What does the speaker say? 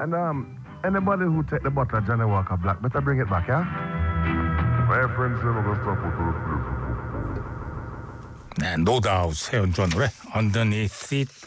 And anybody who take the bottle of Johnny Walker Black, better bring it back, yeah? My friends never stop with 네, 노다우 세연조 노래 Underneath It